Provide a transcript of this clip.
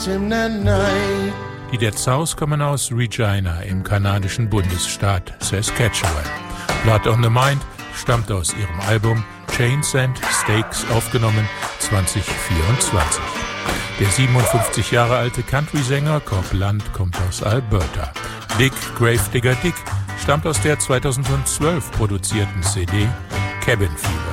Die Dead South kommen aus Regina im kanadischen Bundesstaat Saskatchewan. Blood on the Mind stammt aus ihrem Album Chains and Stakes, aufgenommen 2024. Der 57 Jahre alte Country-Sänger Cobb Lunt kommt aus Alberta. Dick Gravedigger Dick stammt aus der 2012 produzierten CD Cabin Fever.